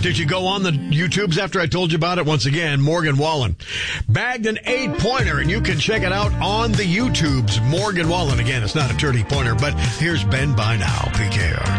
Did you go on the YouTubes after I told you about it? Once again, Morgan Wallen bagged an 8-pointer, and you can check it out on the YouTubes. Morgan Wallen. Again, it's not a 30-pointer, but here's Ben by now, PKR.